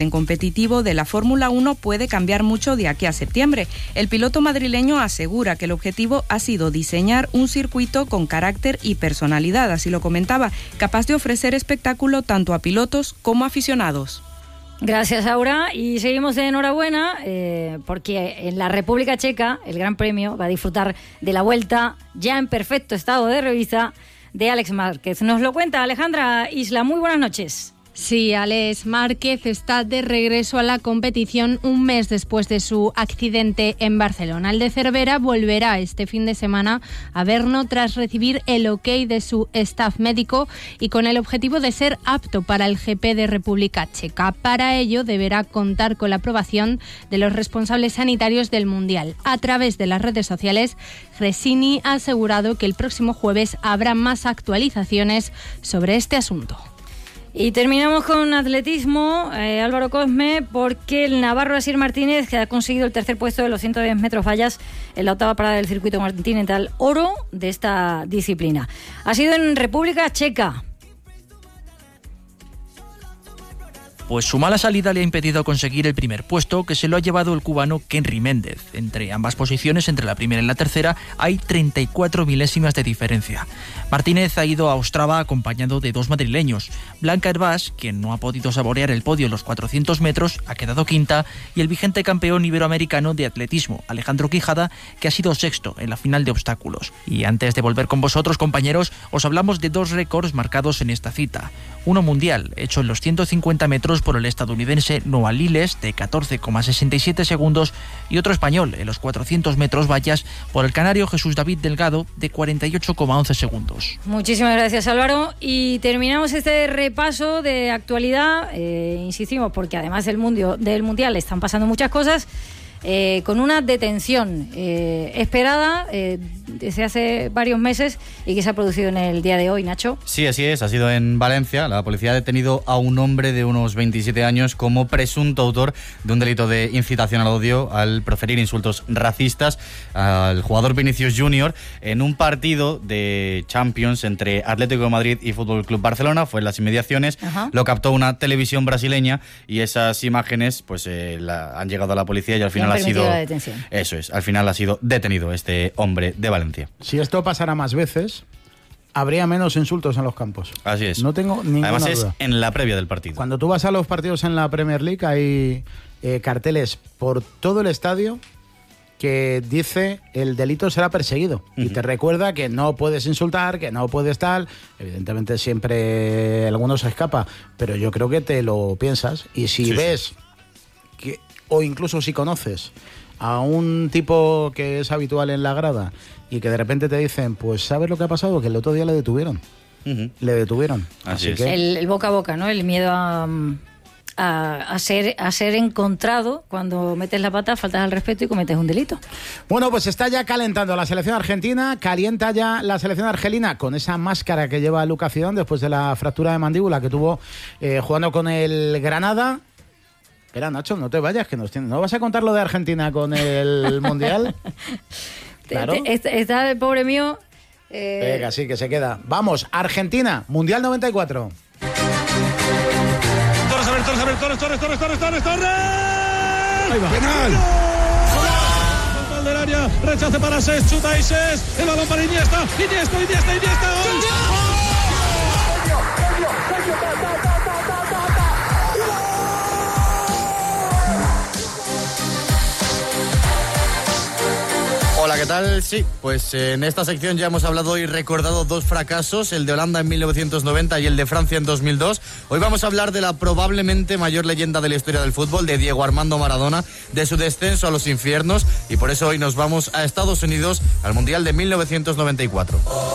orden competitivo de la Fórmula 1 puede cambiar mucho de aquí a septiembre. El piloto madrileño asegura que el objetivo ha sido diseñar un circuito con carácter y personalidad, así lo comentaba, capaz de ofrecer espectáculo tanto a pilotos como a aficionados. Gracias, Aura. Y seguimos de enhorabuena porque en la República Checa el Gran Premio va a disfrutar de la vuelta ya en perfecto estado de revista de Alex Márquez. Nos lo cuenta Alejandra Isla. Muy buenas noches. Sí, Alex Márquez está de regreso a la competición un mes después de su accidente en Barcelona. El de Cervera volverá este fin de semana a Brno tras recibir el ok de su staff médico y con el objetivo de ser apto para el GP de República Checa. Para ello deberá contar con la aprobación de los responsables sanitarios del Mundial. A través de las redes sociales, Gresini ha asegurado que el próximo jueves habrá más actualizaciones sobre este asunto. Y terminamos con atletismo, Álvaro Cosme, porque el navarro Asier Martínez, que ha conseguido el tercer puesto de los 110 metros vallas en la octava parada del circuito continental, oro de esta disciplina. Ha sido en República Checa. Pues su mala salida le ha impedido conseguir el primer puesto, que se lo ha llevado el cubano Kenry Méndez. Entre ambas posiciones, entre la primera y la tercera, hay 34 milésimas de diferencia. Martínez ha ido a Ostrava acompañado de dos madrileños. Blanca Hervás, quien no ha podido saborear el podio en los 400 metros, ha quedado quinta, y el vigente campeón iberoamericano de atletismo, Alejandro Quijada, que ha sido sexto en la final de obstáculos. Y antes de volver con vosotros, compañeros, os hablamos de dos récords marcados en esta cita. Uno mundial, hecho en los 150 metros por el estadounidense Noah Lyles, de 14,67 segundos, y otro español en los 400 metros vallas por el canario Jesús David Delgado, de 48,11 segundos. Muchísimas gracias, Álvaro. Y terminamos este repaso de actualidad, insistimos, porque además del Mundial están pasando muchas cosas, con una detención esperada desde hace varios meses y que se ha producido en el día de hoy, Nacho. Sí, así es, ha sido en Valencia. La policía ha detenido a un hombre de unos 27 años como presunto autor de un delito de incitación al odio al proferir insultos racistas al jugador Vinicius Junior en un partido de Champions entre Atlético de Madrid y Fútbol Club Barcelona. Fue en las inmediaciones. Ajá. Lo captó una televisión brasileña y esas imágenes pues han llegado a la policía y al final al final ha sido detenido este hombre de Valencia. Si esto pasara más veces, habría menos insultos en los campos. Así es. No tengo ninguna duda. Además es en la previa del partido. Cuando tú vas a los partidos en la Premier League hay carteles por todo el estadio que dice el delito será perseguido. Uh-huh. Y te recuerda que no puedes insultar, que no puedes tal. Evidentemente siempre alguno se escapa, pero yo creo que te lo piensas. Y si ves que, o incluso si conoces a un tipo que es habitual en la grada y que de repente te dicen, pues ¿sabes lo que ha pasado? Que el otro día le detuvieron. Uh-huh. Le detuvieron. Así es. Que el boca a boca, ¿no? El miedo a ser encontrado cuando metes la pata, faltas al respeto y cometes un delito. Bueno, pues está ya calentando la selección argentina, calienta ya la selección argelina con esa máscara que lleva Lucas Zidane después de la fractura de mandíbula que tuvo jugando con el Granada. Espera, Nacho, no te vayas, que ¿no vas a contar lo de Argentina con el Mundial? Claro. Está el pobre mío. Venga, sí, que se queda. Vamos, Argentina, Mundial 94. Torres. Ahí va. ¡Penal! ¡Gol del área! Rechace para Ses, chuta y Ses. El balón para Iniesta. ¡Gol! Hola, ¿qué tal? Sí, pues en esta sección ya hemos hablado y recordado dos fracasos, el de Holanda en 1990 y el de Francia en 2002. Hoy vamos a hablar de la probablemente mayor leyenda de la historia del fútbol, de Diego Armando Maradona, de su descenso a los infiernos, y por eso hoy nos vamos a Estados Unidos, al Mundial de 1994.